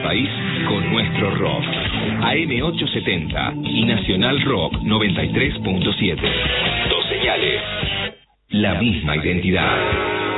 país con nuestro rock. AM870 y Nacional Rock 93.7. Dos señales. La misma identidad.